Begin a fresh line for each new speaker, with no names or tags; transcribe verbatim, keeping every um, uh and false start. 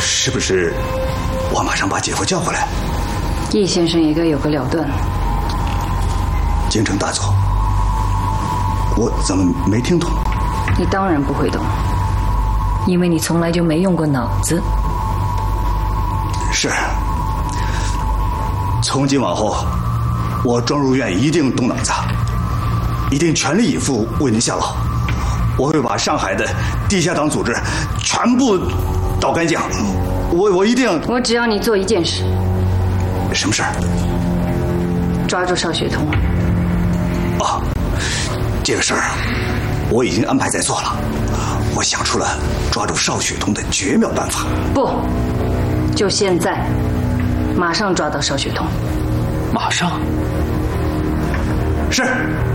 是不是我马上把姐夫叫回来？
易先生也该有个了断。
京城大佐，我怎么没听懂？
你当然不会懂，因为你从来就没用过脑子。
是。从今往后，我庄如愿一定动脑子，一定全力以赴为您效劳。我会把上海的地下党组织全部捣干净。我我一定。
我只要你做一件事。
什么事儿？
抓住邵雪桐。
哦，这个事儿我已经安排在做了。我想出了抓住邵雪桐的绝妙办法。
不，就现在，马上抓到邵雪桐。
马上？
是。